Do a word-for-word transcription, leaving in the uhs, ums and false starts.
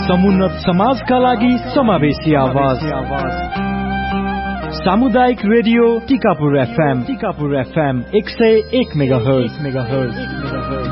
समुन्नत समाजका लागि समावेशी आवाज सामुदायिक radio Tikapur FM Tikapur FM एक सय एक मेगाहर्ज मेगाहर्ज